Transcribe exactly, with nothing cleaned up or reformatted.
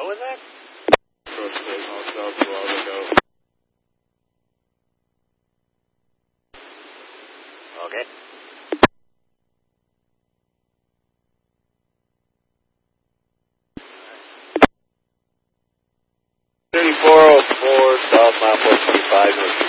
was that? Approach signal, South twelve, go. Okay. thirty-four oh four, South mile four twenty-five,